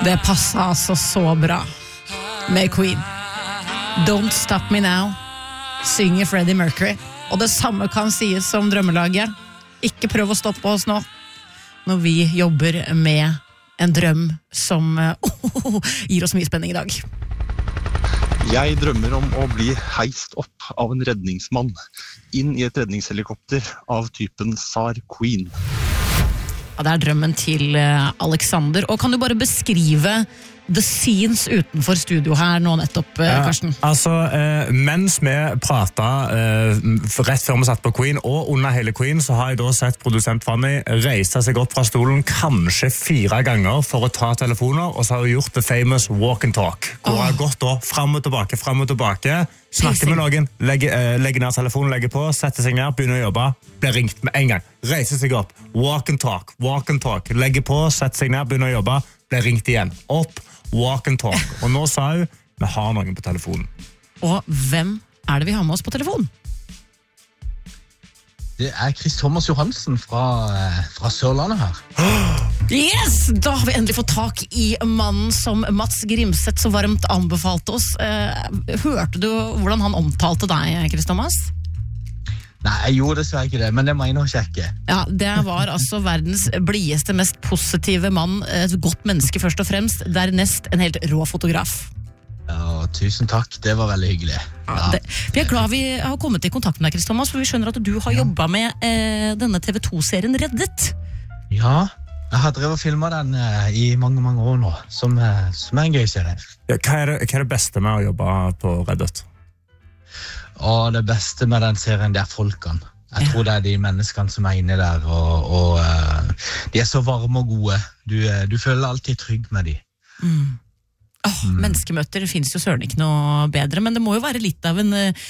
Det passer altså så bra med Queen. Don't Stop Me Now synger Freddie Mercury. Og det samme kan sies om Drømmelaget. Ikke prøv å stoppe oss nå når vi jobber med en drøm som gir oss mye spenning i dag. Jeg drømmer om å bli heist opp av en redningsmann inn i et redningshelikopter av typen SAR Queen. Ja, det er drømmen til Alexander. Og kan du bare beskrive the scenes utenfor studio her nå nettopp, Karsten? Mens vi pratet rett før vi satt på Queen, og under hele Queen, så har jeg da sett produsent Fanny reise seg opp fra stolen kanskje 4 ganger for å ta telefoner, og så har hun gjort the famous walk and talk, hvor hun har gått da frem og tilbake, snakker med noen, legger ned telefonen, legger på, setter seg ned, begynner å jobbe, blir ringt med en gang, reiser seg opp, walk and talk, legger på, setter seg ned, begynner å jobbe, blir ringt igjen, opp, walk and talk. Og nå sa hun, vi har noen på telefonen. Og hvem er det vi har med oss på telefonen? Det er Chris Thomas Johansen fra Sørlandet her. Yes! Da har vi endelig fått tak i mannen som Mats Grimseth så varmt anbefalte oss. Hørte du hvordan han omtalte deg, Chris Thomas? Nei, jeg gjorde dessverre ikke det, men det må jeg nå sjekke. Ja, det var altså verdens blideste, mest positive mann, et godt menneske først og fremst, dernest en helt rå fotograf. Ja, tusen takk, det var veldig hyggelig. Ja. Vi er glad vi har kommet i kontakt med deg, Chris Thomas, for vi skjønner at du har jobbet med denne TV2-serien Reddet. Ja, jeg har drevet og filmet den i mange år nå, som er en gøy serie. Ja, hva er det beste med å jobbe på Reddet? Og det beste med den serien, det er folkene. Jeg tror det er de menneskene som er inne der, og de er så varme og gode. Du føler alltid trygg med de. Menneskemøter finnes jo søren ikke noe bedre, men det må jo være litt av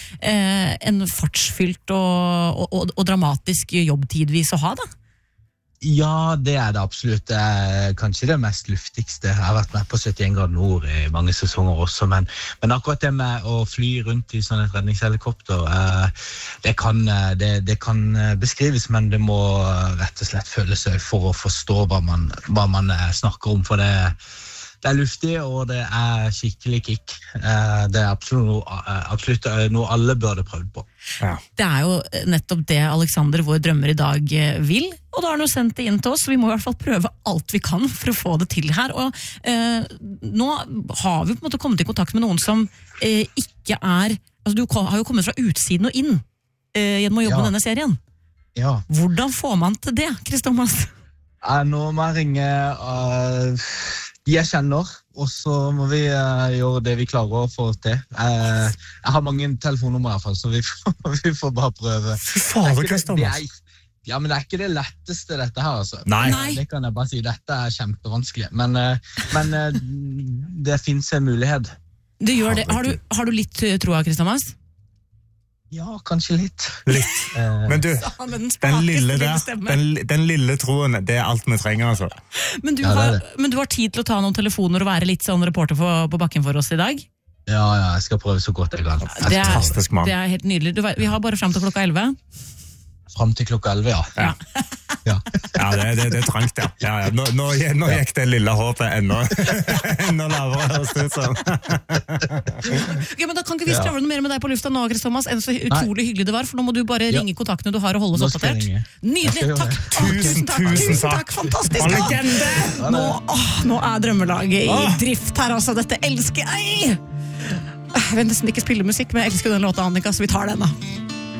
en fartsfylt og dramatisk jobb tidvis å ha, da. Ja, det er det absolutt. Det er kanskje det mest luftigste. Jeg har vært med på 71 grader nord i mange sesonger også, men akkurat det med å fly rundt i sånn et redningshelikopter, det kan beskrives, men det må rett og slett føles for å forstå hva man snakker om, for det er luftig, og det er skikkelig kick. Det er absolutt noe alle burde prøvd på. Ja. Det er jo nettopp det Alexander, vår drømmer i dag, vil, og da har han jo sendt det inn til oss, så vi må i hvert fall prøve alt vi kan for å få det til her. Og nå har vi på en måte kommet i kontakt med noen som ikke er... Altså, du har jo kommet fra utsiden og inn gjennom å jobbe med denne serien. Ja. Hvordan får man til det, Chris Thomas? Nå må jeg ringe... De jeg kjenner, og så må vi gjøre det vi klarer å få til. Jeg har mange telefonnummer i hvert fall, så vi får bare prøve. Fader, Chris Thomas. Ja, men det er ikke det letteste dette her, altså. Nei. Det kan jeg bare si. Dette er kjempevanskelig. Men det finnes en mulighet. Det gjør det. Har du litt troa, Chris Thomas? Ja, kanskje litt. Men du, den lille troen, det er alt vi trenger, altså. Men du har tid til å ta noen telefoner og være litt sånn reporter på bakken for oss i dag? Ja, jeg skal prøve så godt jeg kan. Fantastisk, mann. Det er helt nydelig. Vi har bare frem til klokka 11. Frem til klokka 11, ja. Ja, det er trangt, ja. Ja. Nå gikk det lille håpet enda lavere, høres det ut som. Ok, men da kan ikke vi skravle noe mer med deg på lufta nå, Chris Thomas, enn så utrolig hyggelig det var, for nå må du bare ringe kontaktene du har og holde oss oppdatert. Nydelig, takk. Tusen takk, fantastisk. Legende! Nå er drømmelaget i drift her, altså. Dette elsker jeg! Jeg vil nesten ikke spille musikk, men jeg elsker den låta, Annika, så vi tar den da.